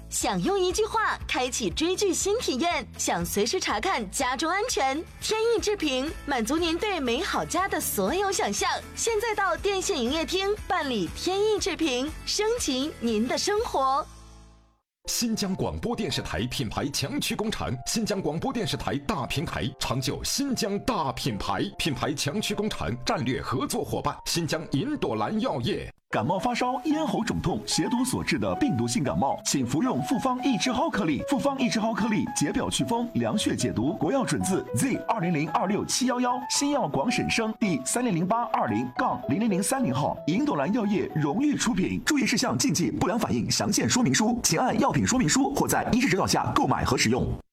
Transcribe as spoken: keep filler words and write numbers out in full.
想用一句话开启追剧新体验，想随时查看家中安全，天意制评满足您对美好家的所有想象。现在到电信营业厅办理天意制评，升级您的生活。 新疆广播电视台品牌强驱工程，新疆广播电视台大平台，长久新疆大品牌，品牌强驱工程战略合作伙伴，新疆银朵兰药业。 感冒发烧、咽喉肿痛、血毒所致的病毒性感冒，请服用复方益智蒿颗粒。复方益智蒿颗粒解表祛风、凉血解毒，国药准字 Z 二零零二六七幺幺，新药广审生第三零零八二零杠零零零三零号，银朵兰药业荣誉出品。注意事项、禁忌、不良反应详见说明书，请按药品说明书或在医师指导下购买和使用。